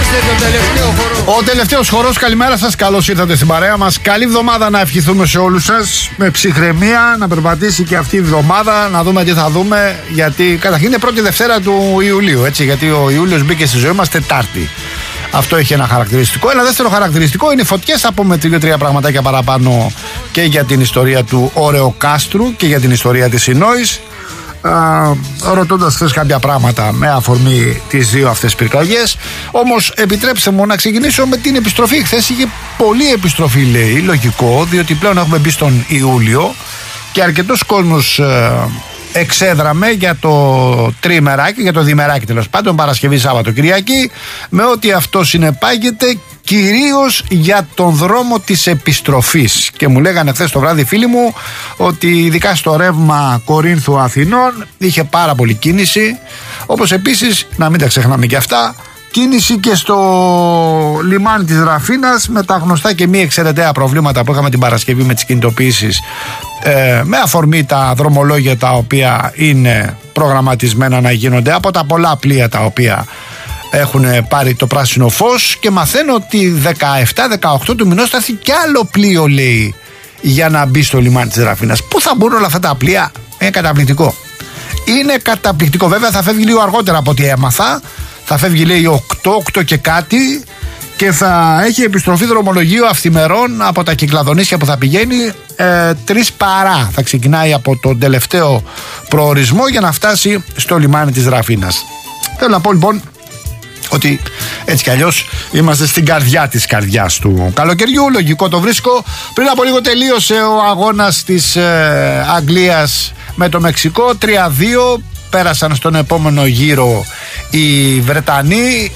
Ο τελευταίος χορός, καλημέρα σας, καλώς ήρθατε στην παρέα μας. Καλή εβδομάδα να ευχηθούμε σε όλους σας. Με ψυχραιμία να περπατήσει και αυτή η εβδομάδα, να δούμε τι θα δούμε. Γιατί καταρχήν είναι πρώτη Δευτέρα του Ιουλίου, έτσι. Γιατί ο Ιούλιος μπήκε στη ζωή μας Τετάρτη. Αυτό έχει ένα χαρακτηριστικό. Ένα δεύτερο χαρακτηριστικό είναι οι φωτιές. Θα πούμε 2-3 πραγματάκια παραπάνω και για την ιστορία του Ωρεοκάστρου και για την ιστορία της Συνόης. Ρωτώντας χθες κάποια πράγματα με αφορμή τις δύο αυτές πυρκαγιές. Όμως επιτρέψτε μου να ξεκινήσω με την επιστροφή. Χθες είχε πολλή επιστροφή, λέει, λογικό, διότι πλέον έχουμε μπει στον Ιούλιο και αρκετός κόσμος εξέδραμε για το τριμεράκι, για το διμεράκι τέλος πάντων, Παρασκευή, Σάββατο, Κυριακή, με ό,τι αυτό συνεπάγεται, κυρίως για τον δρόμο της επιστροφής. Και μου λέγανε χθες το βράδυ φίλοι μου ότι ειδικά στο ρεύμα Κορίνθου Αθηνών είχε πάρα πολύ κίνηση, όπως επίσης, να μην τα ξεχνάμε και αυτά, κίνηση και στο λιμάνι της Ραφίνας με τα γνωστά και μη εξαιρεταία προβλήματα που είχαμε την Παρασκευή με τις κινητοποιήσεις, με αφορμή τα δρομολόγια τα οποία είναι προγραμματισμένα να γίνονται από τα πολλά πλοία τα οποία έχουν πάρει το πράσινο φως, και μαθαίνω ότι 17-18 του μηνός θα έρθει κι άλλο πλοίο, λέει, για να μπει στο λιμάνι της Ραφίνας. Πού θα μπουν όλα αυτά τα πλοία? Είναι καταπληκτικό. Είναι καταπληκτικό. Βέβαια θα φεύγει λίγο αργότερα από ό,τι έμαθα. Θα φεύγει, λέει, 8 και κάτι, και θα έχει επιστροφή δρομολογίου αυθημερών από τα Κυκλαδονήσια που θα πηγαίνει 3 παρά. Θα ξεκινάει από τον τελευταίο προορισμό για να φτάσει στο λιμάνι της Ραφίνας. Θέλω να πω λοιπόν ότι έτσι κι αλλιώς είμαστε στην καρδιά της καρδιάς του καλοκαιριού. Λογικό το βρίσκω. Πριν από λίγο τελείωσε ο αγώνας της Αγγλίας με το Μεξικό. 3-2. Πέρασαν στον επόμενο γύρο οι Βρετανοί,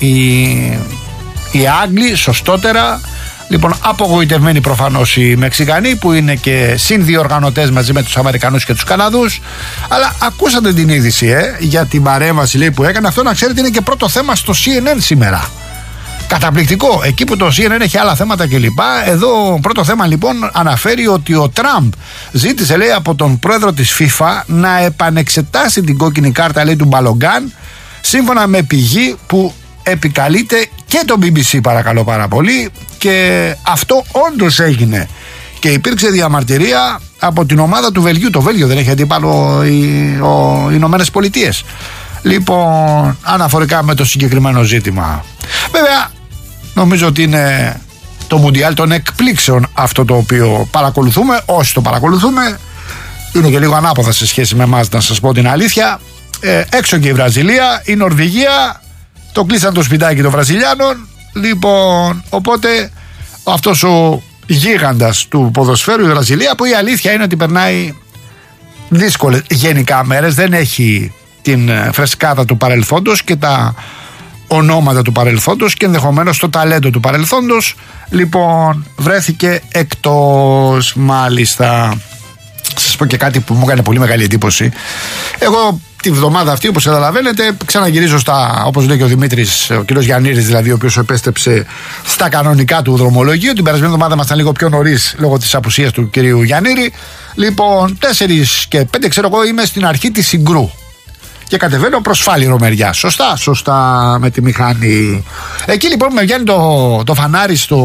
οι Άγγλοι, σωστότερα. Λοιπόν, απογοητευμένοι προφανώς οι Μεξικανοί, που είναι και συνδιοργανωτές μαζί με τους Αμερικανούς και τους Καναδούς. Αλλά ακούσατε την είδηση για την παρέμβαση, λέει, που έκανε. Αυτό, να ξέρετε, είναι και πρώτο θέμα στο CNN σήμερα. Καταπληκτικό. Εκεί που το CNN έχει άλλα θέματα κλπ. Εδώ πρώτο θέμα λοιπόν αναφέρει ότι ο Τραμπ ζήτησε, λέει, από τον πρόεδρο της FIFA να επανεξετάσει την κόκκινη κάρτα, λέει, του Μπαλογκάν, σύμφωνα με πηγή που επικαλείται και το BBC, παρακαλώ πάρα πολύ, και αυτό όντως έγινε. Και υπήρξε διαμαρτυρία από την ομάδα του Βελγίου. Το Βέλγιο δεν έχει αντίπαλο οι Ηνωμένες Πολιτείες. Λοιπόν, αναφορικά με το συγκεκριμένο ζήτημα. Βέβαια, νομίζω ότι είναι το Μουντιάλ των εκπλήξεων αυτό το οποίο παρακολουθούμε. Όσοι το παρακολουθούμε, είναι και λίγο ανάποδα σε σχέση με εμάς, να σας πω την αλήθεια. Έξω και η Βραζιλία, η Νορβηγία, το κλείσαν το σπιτάκι των Βραζιλιάνων. Λοιπόν, οπότε αυτός ο γίγαντας του ποδοσφαίρου, η Βραζιλία, που η αλήθεια είναι ότι περνάει δύσκολες γενικά μέρες, δεν έχει την φρεσκάδα του παρελθόντος και τα ονόματα του παρελθόντος και ενδεχομένως το ταλέντο του παρελθόντος. Λοιπόν, βρέθηκε εκτός, μάλιστα. Σας πω και κάτι που μου έκανε πολύ μεγάλη εντύπωση. Εγώ τη βδομάδα αυτή, όπως καταλαβαίνετε, ξαναγυρίζω στα, όπως λέει και ο Δημήτρης, ο κ. Γιαννήρης δηλαδή, ο οποίος επέστρεψε στα κανονικά του δρομολογίου. Την περασμένη εβδομάδα ήμασταν λίγο πιο νωρίς λόγω της απουσίας του κ. Γιαννήρη. Λοιπόν, 4 και 5, ξέρω εγώ, είμαι στην αρχή της Συγκρού και κατεβαίνω προς Φάληρο μεριά. Σωστά με τη μηχανή. Εκεί λοιπόν με βγαίνει το φανάρι στο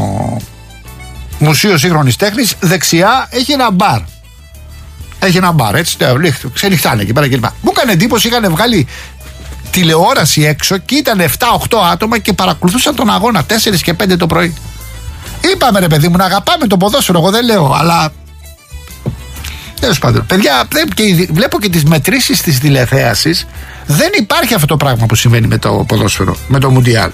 Μουσείο Σύγχρονης Τέχνης. Δεξιά έχει ένα μπαρ. Έχει ένα μπαρ, έτσι, ξενυχτάνε εκεί πέρα κλπ. Μου έκανε εντύπωση, είχαν βγάλει τηλεόραση έξω και ήταν 7-8 άτομα και παρακολουθούσαν τον αγώνα 4 και 5 το πρωί. Είπαμε, ρε παιδί μου, να αγαπάμε το ποδόσφαιρο, εγώ δεν λέω, αλλά τέλος πάντων, παιδιά, βλέπω και τις μετρήσεις της τηλεθέασης. Δεν υπάρχει αυτό το πράγμα που συμβαίνει με το ποδόσφαιρο, με το Μουντιάλ.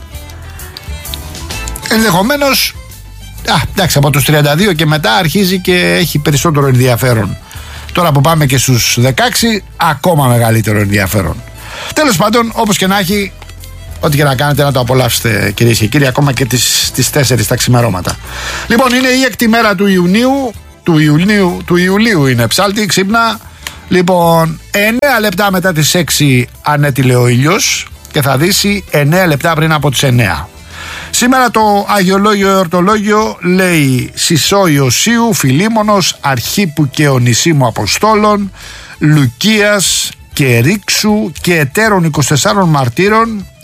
Ενδεχομένως, εντάξει, από τους 32 και μετά αρχίζει και έχει περισσότερο ενδιαφέρον. Τώρα που πάμε και στους 16, ακόμα μεγαλύτερο ενδιαφέρον. Τέλος πάντων, όπως και να έχει, ό,τι και να κάνετε, να το απολαύσετε, κυρίες και κύριοι, ακόμα και τις 4 τα ξημερώματα. Λοιπόν, είναι η 6η μέρα του Ιουλίου είναι ψάλτη, ξύπνα. Λοιπόν, 9 λεπτά μετά τις 6 ανέτειλε ο ήλιος και θα δύσει 9 λεπτά πριν από τις 9. Σήμερα το Αγιολόγιο Εορτολόγιο λέει Σισό Ιωσίου, Φιλίμωνος, Αρχίπου και Ονησίμου Αποστόλων, Λουκίας και Ρίξου και εταίρων 24 μαρτύρων,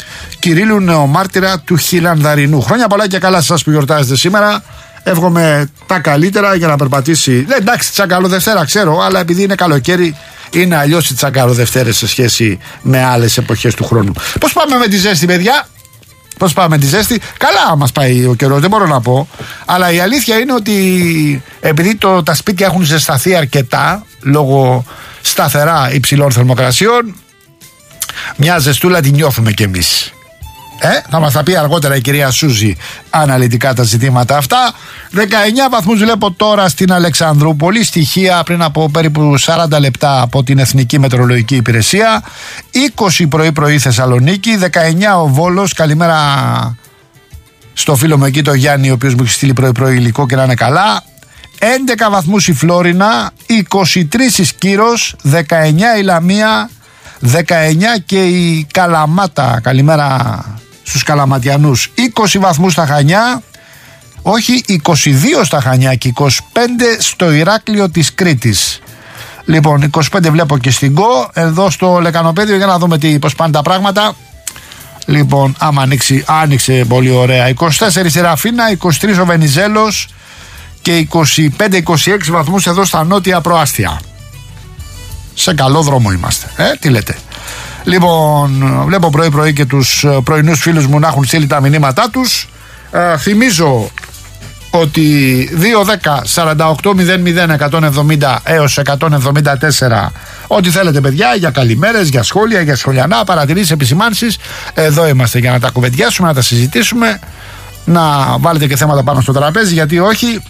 Κυρίλλου νεομάρτυρα του Χιλανδαρινού. Χρόνια πολλά και καλά σε εσάς που γιορτάζετε σήμερα. Εύχομαι τα καλύτερα για να περπατήσει. Εντάξει, Τσακαλοδευτέρα ξέρω, αλλά επειδή είναι καλοκαίρι, είναι αλλιώς οι Τσακαλοδευτέρες σε σχέση με άλλες εποχές του χρόνου. Πώς πάμε με τη ζέστη, παιδιά? Πώς πάμε με τη ζέστη? Καλά μας πάει ο καιρός, δεν μπορώ να πω. Αλλά η αλήθεια είναι ότι επειδή τα σπίτια έχουν ζεσταθεί αρκετά λόγω σταθερά υψηλών θερμοκρασιών, μια ζεστούλα τη νιώθουμε κι εμείς. Θα μας τα πει αργότερα η κυρία Σούζη αναλυτικά τα ζητήματα αυτά. 19 βαθμούς βλέπω τώρα στην Αλεξανδρούπολη, στοιχεία πριν από περίπου 40 λεπτά από την Εθνική Μετεωρολογική Υπηρεσία. 20 πρωί Θεσσαλονίκη, 19 ο Βόλος. Καλημέρα στο φίλο μου εκεί το Γιάννη, ο οποίος μου έχει στείλει πρωί υλικό και να είναι καλά. 11 βαθμούς η Φλόρινα, 23 η Σκύρος, 19 η Λαμία, 19 και η Καλαμάτα. Καλημέρα στους Καλαματιανούς. 20 βαθμούς στα Χανιά, όχι 22 στα Χανιά και 25 στο Ηράκλειο της Κρήτης. Λοιπόν, 25 βλέπω και στην ΚΟ, εδώ στο Λεκανοπέδιο, για να δούμε πώς πάνε τα πράγματα. Λοιπόν, άμα άνοιξε πολύ ωραία. 24 η Ραφίνα, 23 ο Βενιζέλος και 25-26 βαθμούς εδώ στα νότια προάστια. Σε καλό δρόμο είμαστε. Τι λέτε? Λοιπόν, βλέπω πρωί και τους πρωινούς φίλους μου να έχουν στείλει τα μηνύματά τους. Θυμίζω ότι 2-10-48-00-170 έως 174, ό,τι θέλετε παιδιά, για καλημέρες, για σχόλια, για σχολιανά, παρατηρήσεις, επισημάνσεις, εδώ είμαστε για να τα κουβεντιάσουμε, να τα συζητήσουμε, να βάλετε και θέματα πάνω στο τραπέζι, γιατί όχι.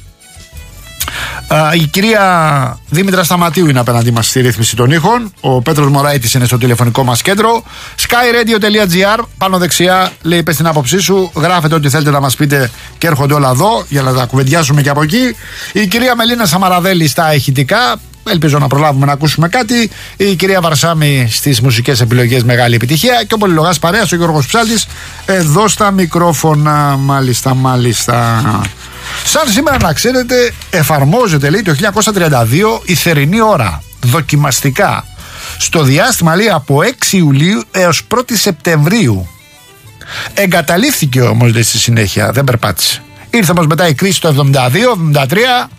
Η κυρία Δήμητρα Σταματίου είναι απέναντί μας στη ρύθμιση των ήχων. Ο Πέτρος Μωράητης είναι στο τηλεφωνικό μας κέντρο. skyradio.gr, πάνω δεξιά λέει πες την άποψή σου, γράφετε ό,τι θέλετε να μας πείτε και έρχονται όλα εδώ για να τα κουβεντιάσουμε και από εκεί. Η κυρία Μελίνα Σαμαραδέλη στα ηχητικά, ελπίζω να προλάβουμε να ακούσουμε κάτι. Η κυρία Βαρσάμι στις μουσικές επιλογές, μεγάλη επιτυχία. Και ο πολυλογάς παρέας, ο Γιώργος Ψάλτης, εδώ στα μικρόφωνα. Μάλιστα. Σαν σήμερα να ξέρετε, εφαρμόζεται λέει το 1932 η θερινή ώρα δοκιμαστικά στο διάστημα λέει από 6 Ιουλίου έως 1η Σεπτεμβρίου. Εγκαταλείφθηκε όμως λέει, στη συνέχεια, δεν περπάτησε. Ήρθε όμως μετά η κρίση το 72-73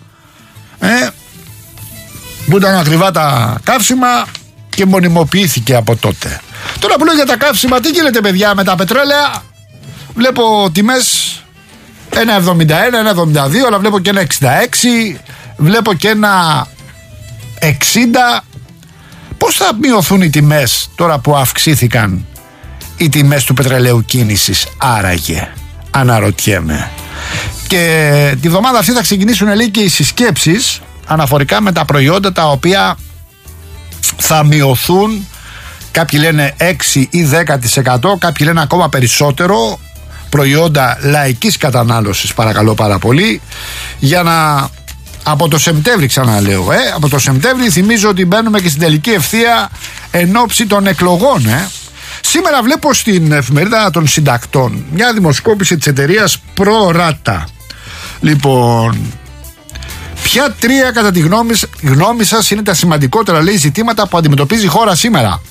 που ήταν ακριβά τα καύσιμα και μονιμοποιήθηκε από τότε. Τώρα που λέω για τα καύσιμα, τι γίνεται παιδιά με τα πετρέλαια? Βλέπω τιμές 1,71, 1,72, αλλά βλέπω και ένα 66, βλέπω και ένα 60. Πώς θα μειωθούν οι τιμές τώρα που αυξήθηκαν οι τιμές του πετρελαίου κίνησης? Άραγε, αναρωτιέμαι. Και τη βδομάδα αυτή θα ξεκινήσουν λέει και οι συσκέψεις αναφορικά με τα προϊόντα τα οποία θα μειωθούν. Κάποιοι λένε 6 ή 10%, κάποιοι λένε ακόμα περισσότερο. Προϊόντα λαϊκής κατανάλωσης, παρακαλώ πάρα πολύ, για να από το Σεπτέμβρη, ξαναλέω, από το Σεπτέμβρη θυμίζω ότι μπαίνουμε και στην τελική ευθεία εν ώψη των εκλογών. Σήμερα βλέπω στην εφημερίδα των συντακτών μια δημοσκόπηση της εταιρείας ProRata. Λοιπόν, ποια τρία κατά τη γνώμη σας είναι τα σημαντικότερα λέει ζητήματα που αντιμετωπίζει η χώρα σήμερα?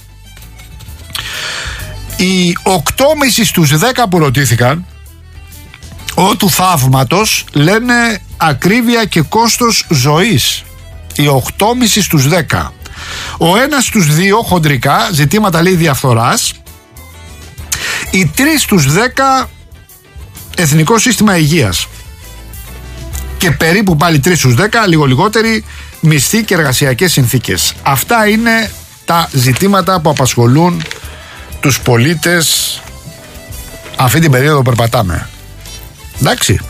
Οι 8,5 στους 10 που ρωτήθηκαν του θαύματος λένε ακρίβεια και κόστος ζωής. Οι 8,5 στους 10. Ο ένας στους 2 χοντρικά ζητήματα λέει διαφθοράς. Οι 3 στους 10 εθνικό σύστημα υγείας. Και περίπου πάλι 3 στους 10, λίγο λιγότεροι, μισθοί και εργασιακές συνθήκες. Αυτά είναι τα ζητήματα που απασχολούν τους πολίτες αυτή την περίοδο που περπατάμε. Εντάξει.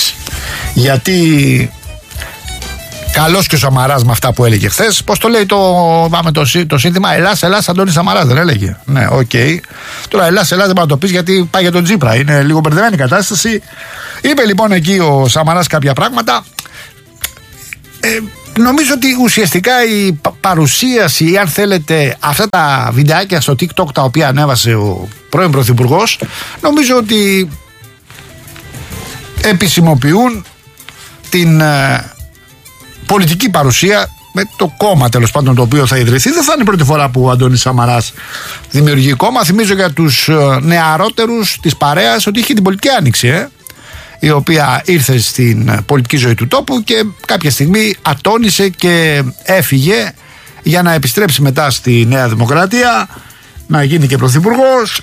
Γιατί καλός και ο Σαμαράς με αυτά που έλεγε χθες. Πώς το λέει το σύνθημα? Ελλάς Αντώνης Σαμαράς δεν έλεγε? Ναι, οκ. Τώρα Ελλάς δεν μπορεί να το πεις γιατί πάει για τον Τσίπρα. Είναι λίγο μπερδεμένη η κατάσταση. Είπε λοιπόν εκεί ο Σαμαράς κάποια πράγματα. Νομίζω ότι ουσιαστικά η παρουσίαση, ή αν θέλετε αυτά τα βιντεάκια στο TikTok τα οποία ανέβασε ο πρώην Πρωθυπουργός, νομίζω ότι επισημοποιούν την πολιτική παρουσία με το κόμμα τέλος πάντων το οποίο θα ιδρυθεί. Δεν θα είναι η πρώτη φορά που ο Αντώνης Σαμαράς δημιουργεί κόμμα. Θυμίζω για τους νεαρότερους της παρέας ότι είχε την πολιτική άνοιξη, η οποία ήρθε στην πολιτική ζωή του τόπου και κάποια στιγμή ατώνησε και έφυγε για να επιστρέψει μετά στη Νέα Δημοκρατία, να γίνει και πρωθυπουργός,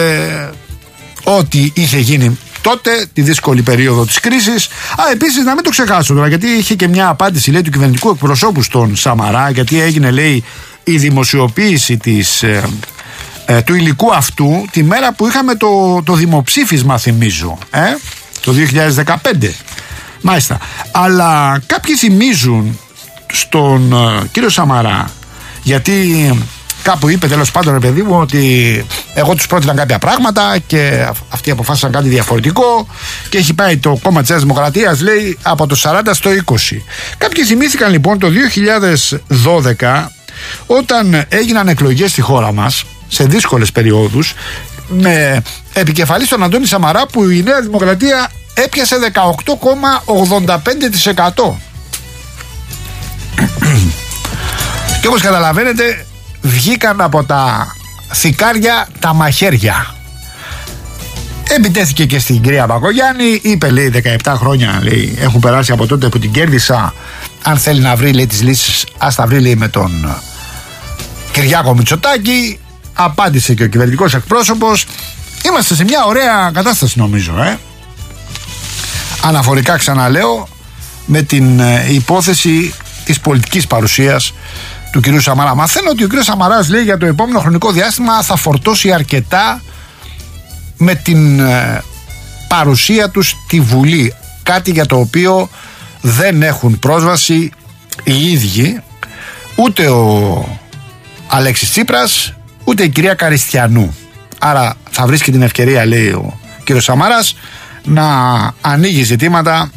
ό,τι είχε γίνει τότε, τη δύσκολη περίοδο της κρίσης. Επίσης να μην το ξεχάσω τώρα, γιατί είχε και μια απάντηση, λέει, του κυβερνητικού εκπροσώπου στον Σαμαρά, γιατί έγινε, λέει, η δημοσιοποίηση του υλικού αυτού τη μέρα που είχαμε το δημοψήφισμα, θυμίζω, το 2015. Μάλιστα. Αλλά κάποιοι θυμίζουν στον κύριο Σαμαρά, γιατί κάπου είπε τέλος πάντων, ρε παιδί μου, ότι εγώ τους πρότεινα κάποια πράγματα και αυτοί αποφάσισαν κάτι διαφορετικό και έχει πάει το κόμμα της Δημοκρατίας, λέει, από το 40 στο 20. Κάποιοι θυμήθηκαν λοιπόν το 2012, όταν έγιναν εκλογές στη χώρα μας σε δύσκολες περιόδους, με επικεφαλής τον Αντώνη Σαμαρά, που η Νέα Δημοκρατία έπιασε 18,85%. Και όπως καταλαβαίνετε, βγήκαν από τα θικάρια τα μαχαίρια. Επιτέθηκε και στην κυρία Μπακογιάννη, είπε, λέει, 17 χρόνια, λέει, έχουν περάσει από τότε που την κέρδισα. Αν θέλει να βρει, λέει, τις λύσεις, ας τα βρει, λέει, με τον Κυριάκο Μητσοτάκη. Απάντησε και ο κυβερνητικός εκπρόσωπος. Είμαστε σε μια ωραία κατάσταση, νομίζω, αναφορικά, ξαναλέω, με την υπόθεση της πολιτικής παρουσίας του κυρίου Σαμαρά. Μαθαίνω ότι ο κύριος Σαμαράς, λέει, για το επόμενο χρονικό διάστημα θα φορτώσει αρκετά με την παρουσία του στη Βουλή, κάτι για το οποίο δεν έχουν πρόσβαση οι ίδιοι, ούτε ο Αλέξης Τσίπρας, ούτε η κυρία Καριστιανού. Άρα θα βρίσκει την ευκαιρία, λέει ο κύριος Σαμαράς, να ανοίγει ζητήματα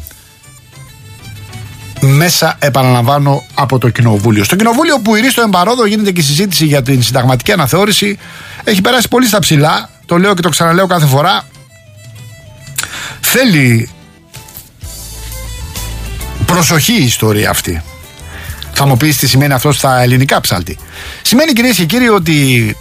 μέσα, επαναλαμβάνω, από το Κοινοβούλιο. Στο Κοινοβούλιο, που ηρίστο εμπαρόδο γίνεται και η συζήτηση για την συνταγματική αναθεώρηση, έχει περάσει πολύ στα ψηλά. Το λέω και το ξαναλέω κάθε φορά. Θέλει προσοχή η ιστορία αυτή. Θα μου πεις τι σημαίνει αυτό στα ελληνικά, ψάλτη. Σημαίνει, κυρίες και κύριοι, ότι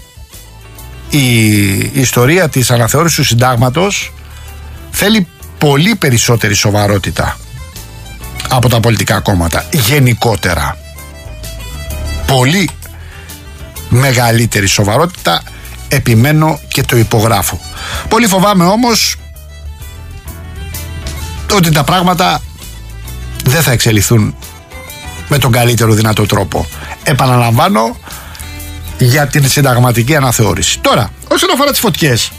η ιστορία της αναθεώρησης του συντάγματος θέλει πολύ περισσότερη σοβαρότητα από τα πολιτικά κόμματα γενικότερα. Πολύ μεγαλύτερη σοβαρότητα, επιμένω και το υπογράφω. Πολύ φοβάμαι όμως ότι τα πράγματα δεν θα εξελιχθούν με τον καλύτερο δυνατό τρόπο. Επαναλαμβάνω, για την συνταγματική αναθεώρηση. Τώρα, όσον αφορά τις φωτιές,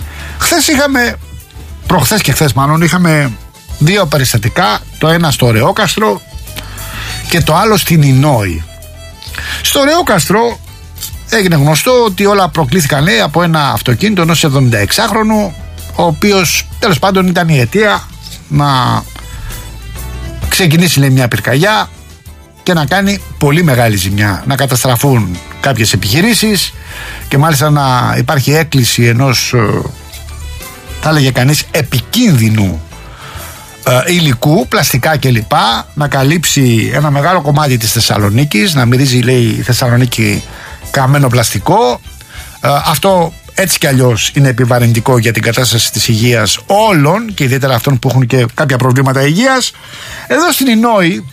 προχθές και χθες μάλλον, είχαμε δύο περιστατικά, το ένα στο Ρεόκαστρο και το άλλο στην Ινόη. Στο Ρεόκαστρο έγινε γνωστό ότι όλα προκλήθηκαν, λέει, από ένα αυτοκίνητο ενός 76χρονου, ο οποίος τέλος πάντων ήταν η αιτία να ξεκινήσει, λέει, μια πυρκαγιά και να κάνει πολύ μεγάλη ζημιά, να καταστραφούν κάποιες επιχειρήσεις και μάλιστα να υπάρχει έκκληση ενός, θα έλεγε κανείς, επικίνδυνου υλικού, πλαστικά κλπ, να καλύψει ένα μεγάλο κομμάτι της Θεσσαλονίκης, να μυρίζει, λέει, η Θεσσαλονίκη καμένο πλαστικό. Αυτό έτσι κι αλλιώς είναι επιβαρυντικό για την κατάσταση της υγείας όλων και ιδιαίτερα αυτών που έχουν και κάποια προβλήματα υγείας. Εδώ στην Ινόη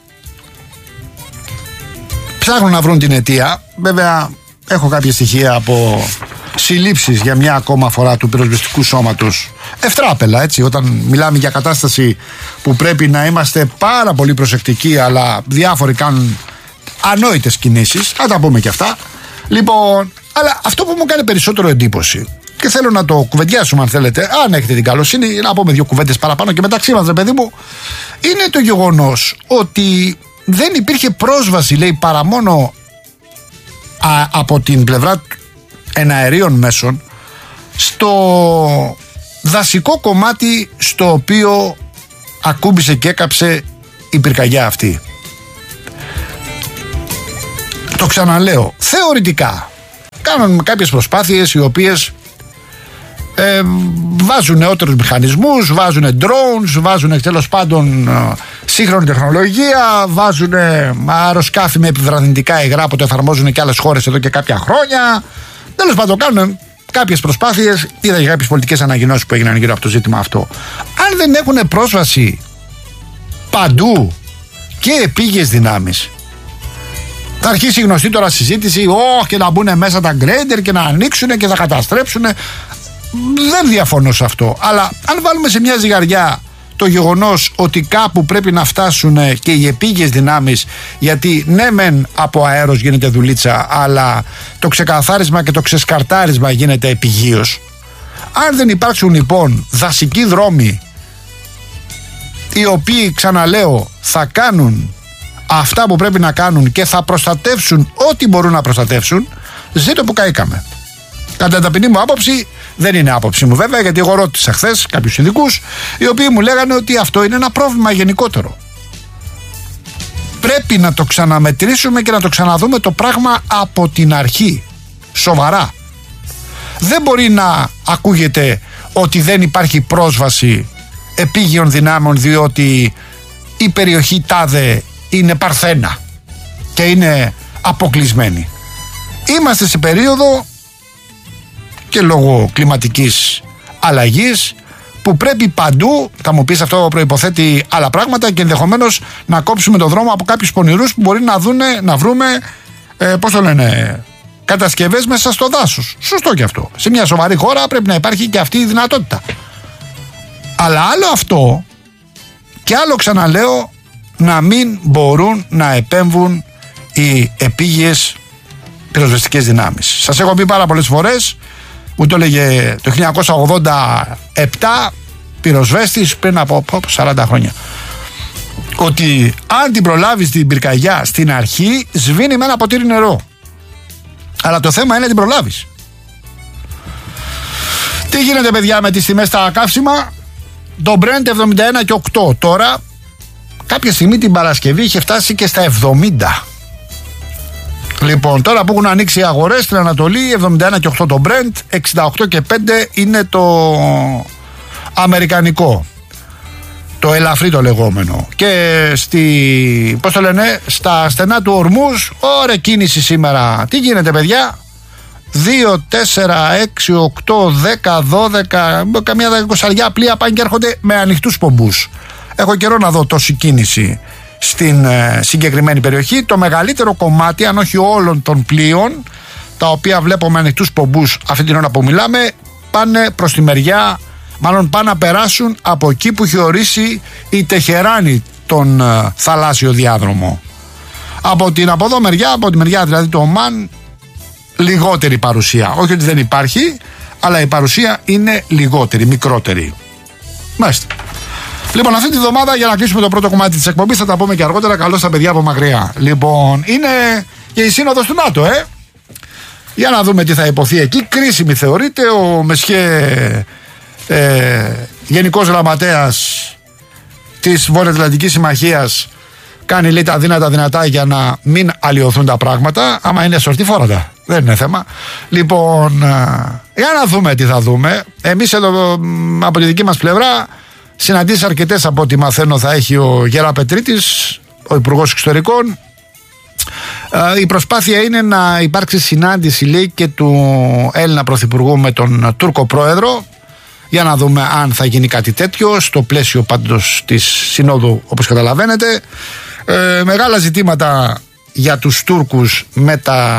ψάχνουν να βρουν την αιτία. Βέβαια έχω κάποια στοιχεία από συλλήψεις για μια ακόμα φορά του πυροσβεστικού σώματος. Ευτράπελα, έτσι, όταν μιλάμε για κατάσταση που πρέπει να είμαστε πάρα πολύ προσεκτικοί, αλλά διάφοροι κάνουν ανόητες κινήσεις, θα τα πούμε και αυτά. Λοιπόν, αλλά αυτό που μου κάνει περισσότερο εντύπωση και θέλω να το κουβεντιάσουμε, αν θέλετε, αν έχετε την καλοσύνη, να πούμε δύο κουβέντες παραπάνω και μεταξύ μας, ρε παιδί μου, είναι το γεγονός ότι δεν υπήρχε πρόσβαση, λέει, παρά μόνο από την πλευρά εναερίων μέσων στο δασικό κομμάτι στο οποίο ακούμπησε και έκαψε η πυρκαγιά αυτή. Το ξαναλέω, θεωρητικά κάνουν κάποιες προσπάθειες οι οποίες βάζουν νεότερους μηχανισμούς, βάζουν drones, βάζουν τέλος πάντων σύγχρονη τεχνολογία, βάζουν αεροσκάφη με επιβραδυντικά υγρά που το εφαρμόζουν και άλλες χώρες εδώ και κάποια χρόνια. Τέλος πάντων, κάνουν κάποιες προσπάθειες. Είδα για κάποιες πολιτικές ανακοινώσεις που έγιναν γύρω από το ζήτημα αυτό. Αν δεν έχουν πρόσβαση παντού και επίγειες δυνάμεις, θα αρχίσει η γνωστή τώρα συζήτηση, και να μπουν μέσα τα γκρέιντερ και να ανοίξουν και θα καταστρέψουν. Δεν διαφωνώ σε αυτό. Αλλά αν βάλουμε σε μια ζυγαριά το γεγονός ότι κάπου πρέπει να φτάσουν και οι επίγειες δυνάμεις, γιατί ναι μεν από αέρος γίνεται δουλίτσα, αλλά το ξεκαθάρισμα και το ξεσκαρτάρισμα γίνεται επιγείως. Αν δεν υπάρξουν λοιπόν δασικοί δρόμοι, οι οποίοι, ξαναλέω, θα κάνουν αυτά που πρέπει να κάνουν και θα προστατεύσουν ό,τι μπορούν να προστατεύσουν, ζήτω που καήκαμε. Κατά ταπεινή μου άποψη, δεν είναι άποψη μου βέβαια, γιατί εγώ ρώτησα χθες κάποιους ειδικούς, οι οποίοι μου λέγανε ότι αυτό είναι ένα πρόβλημα γενικότερο. Πρέπει να το ξαναμετρήσουμε και να το ξαναδούμε το πράγμα από την αρχή. Σοβαρά. Δεν μπορεί να ακούγεται ότι δεν υπάρχει πρόσβαση επίγειων δυνάμεων διότι η περιοχή τάδε είναι παρθένα και είναι αποκλεισμένη. Είμαστε σε περίοδο και λόγω κλιματικής αλλαγής που πρέπει παντού, θα μου πεις αυτό προϋποθέτει άλλα πράγματα και ενδεχομένως να κόψουμε το δρόμο από κάποιους πονηρούς που μπορεί να βρούμε κατασκευές μέσα στο δάσος. Σωστό και αυτό. Σε μια σοβαρή χώρα πρέπει να υπάρχει και αυτή η δυνατότητα. Αλλά άλλο αυτό και άλλο, ξαναλέω, να μην μπορούν να επέμβουν οι επίγειες πυροσβεστικές δυνάμεις. Σας έχω πει πάρα πολλές φορές, μου το έλεγε το 1987 πυροσβέστης πριν από 40 χρόνια, ότι αν την προλάβεις την πυρκαγιά στην αρχή, σβήνει με ένα ποτήρι νερό. Αλλά το θέμα είναι να την προλάβεις. Τι γίνεται, παιδιά, με τις τιμές στα καύσιμα? Το Brent 71 και 8 τώρα. Κάποια στιγμή την Παρασκευή είχε φτάσει και στα 70. Λοιπόν, τώρα που έχουν ανοίξει οι αγορές στην Ανατολή, 71 και 8 το Brent, 68 και 5 είναι το αμερικανικό, το ελαφρύ το λεγόμενο. Και στα στενά του Ορμούζ, ωραία κίνηση σήμερα. Τι γίνεται, παιδιά? 2, 4, 6, 8, 10, 12, καμιά 20 πλοία πάνε και έρχονται με ανοιχτούς πομπούς. Έχω καιρό να δω τόση κίνηση στην συγκεκριμένη περιοχή. Το μεγαλύτερο κομμάτι, αν όχι όλων των πλοίων, τα οποία βλέπω με ανοιχτούς πομπούς αυτή την ώρα που μιλάμε, πάνε προς τη μεριά, μάλλον πάνε να περάσουν από εκεί που έχει ορίσει η Τεχεράνη τον θαλάσσιο διάδρομο. Από την από εδώ μεριά, από τη μεριά δηλαδή του Ομάν, λιγότερη παρουσία. Όχι ότι δεν υπάρχει, αλλά η παρουσία είναι λιγότερη, μικρότερη. Μάλιστα. Λοιπόν, αυτή τη βδομάδα, για να κλείσουμε το πρώτο κομμάτι της εκπομπής, θα τα πούμε και αργότερα. Καλώς τα παιδιά από μακριά. Λοιπόν, είναι και η σύνοδος του ΝΑΤΟ, Για να δούμε τι θα υποθεί εκεί. Κρίσιμη θεωρείται. Ο Μεσχέ, Γενικός Γραμματέας της Βορειοατλαντικής Συμμαχίας, κάνει, λέει, τα δυνατά για να μην αλλοιωθούν τα πράγματα. Άμα είναι σωστή, φόρατα. Δεν είναι θέμα. Λοιπόν, για να δούμε τι θα δούμε. Εμείς εδώ από τη δική μας πλευρά, συναντήσεις αρκετές από ό,τι μαθαίνω θα έχει ο Γεραπετρίτης, ο Υπουργός Εξωτερικών. Η προσπάθεια είναι να υπάρξει συνάντηση, λέει, και του Έλληνα Πρωθυπουργού με τον Τούρκο Πρόεδρο, για να δούμε αν θα γίνει κάτι τέτοιο στο πλαίσιο πάντως της Συνόδου, όπως καταλαβαίνετε. Μεγάλα ζητήματα για τους Τούρκους με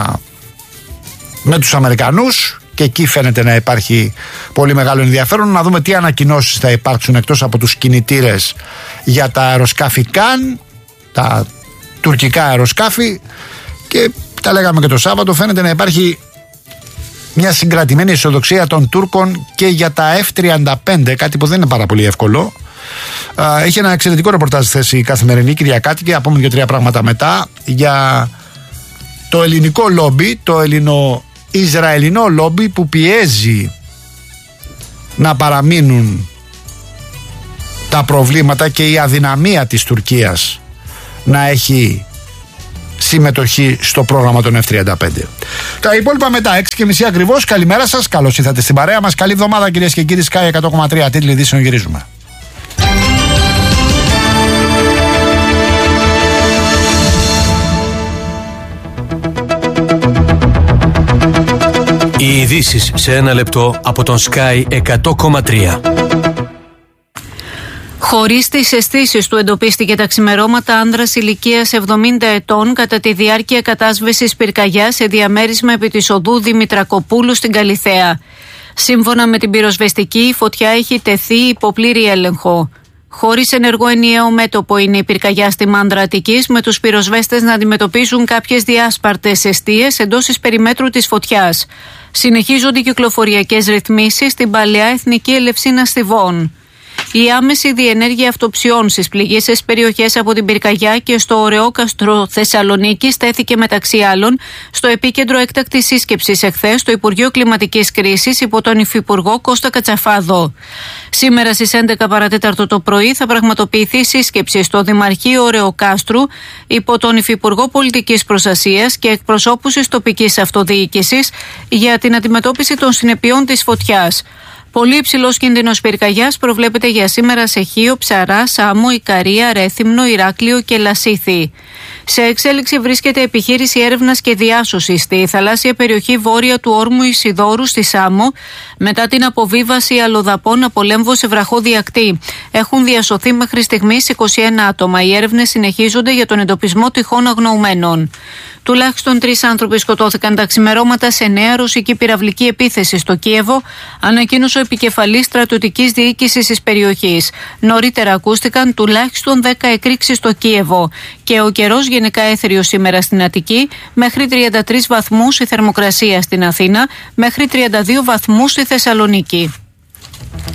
τους Αμερικανούς, και εκεί φαίνεται να υπάρχει πολύ μεγάλο ενδιαφέρον. Να δούμε τι ανακοινώσεις θα υπάρξουν εκτός από τους κινητήρες για τα αεροσκάφη Καν, τα τουρκικά αεροσκάφη, και τα λέγαμε και το Σάββατο, φαίνεται να υπάρχει μια συγκρατημένη αισιοδοξία των Τούρκων και για τα F-35, κάτι που δεν είναι πάρα πολύ εύκολο. Είχε ένα εξαιρετικό ρεπορτάζ θέση η Καθημερινή Κυριακάτικη, να πούμε 2-3 πράγματα μετά, για το ελληνικό λόμπι, το ελληνο-ισραηλινό λόμπι που πιέζει να παραμείνουν τα προβλήματα και η αδυναμία της Τουρκίας να έχει συμμετοχή στο πρόγραμμα των F-35. Τα υπόλοιπα μετά, 6:30 ακριβώς. Καλημέρα σας, καλώς ήρθατε στην παρέα μας. Καλή εβδομάδα, κυρίες και κύριοι. Sky 100,3, τίτλοι ειδήσεων, γυρίζουμε. Οι ειδήσεις σε ένα λεπτό από τον Sky 100,3. Χωρίς τις αισθήσεις του εντοπίστηκε τα ξημερώματα άνδρας ηλικίας 70 ετών κατά τη διάρκεια κατάσβεσης πυρκαγιάς σε διαμέρισμα επί της οδού Δημητρακοπούλου στην Καλιθέα. Σύμφωνα με την πυροσβεστική, η φωτιά έχει τεθεί υπό πλήρη έλεγχο. Χωρίς ενεργό ενιαίο μέτωπο είναι η πυρκαγιά στη Μάνδρα Αττικής, με τους πυροσβέστες να αντιμετωπίζουν κάποιες διάσπαρτες εστίες εντός της περιμέτρου της φωτιάς. Συνεχίζονται κυκλοφοριακές ρυθμίσεις στην παλαιά Εθνική Ελευσίνα Στιβών. Η άμεση διενέργεια αυτοψιών στις πληγήσεις περιοχές από την πυρκαγιά και στο Ωρεόκαστρο Θεσσαλονίκη στέθηκε μεταξύ άλλων στο επίκεντρο έκτακτης σύσκεψης εχθές στο Υπουργείο Κλιματικής Κρίσης υπό τον Υφυπουργό Κώστα Κατσαφάδο. Σήμερα στις 11 παρατέταρτο το πρωί θα πραγματοποιηθεί σύσκεψη στο Δημαρχείο Ωρεοκάστρου υπό τον Υφυπουργό Πολιτικής Προστασίας και εκπροσώπους της τοπικής αυτοδιοίκησης για την αντιμετώπιση των συνεπειών της φωτιάς. Πολύ υψηλός κίνδυνος πυρκαγιάς προβλέπεται για σήμερα σε Χίο, Ψαρά, Σάμο, Ικαρία, Ρέθυμνο, Ηράκλειο και Λασίθι. Σε εξέλιξη βρίσκεται επιχείρηση έρευνας και διάσωσης στη θαλάσσια περιοχή βόρεια του όρμου Ισιδώρου στη Σάμο μετά την αποβίβαση αλλοδαπών από λέμβο σε βραχώδη ακτή. Έχουν διασωθεί μέχρι στιγμής 21 άτομα. Οι έρευνες συνεχίζονται για τον εντοπισμό τυχόν αγνοουμένων. Τουλάχιστον 3 άνθρωποι σκοτώθηκαν τα ξημερώματα σε νέα ρωσική πυραυλική επίθεση στο Κίεβο, ανακοίνωσε ο επικεφαλής στρατιωτικής διοίκησης της περιοχής. Νωρίτερα ακούστηκαν τουλάχιστον 10 εκρήξεις στο Κίεβο και ο καιρός γενικά έθριος σήμερα στην Αττική, μέχρι 33 βαθμούς η θερμοκρασία στην Αθήνα, μέχρι 32 βαθμούς στη Θεσσαλονίκη.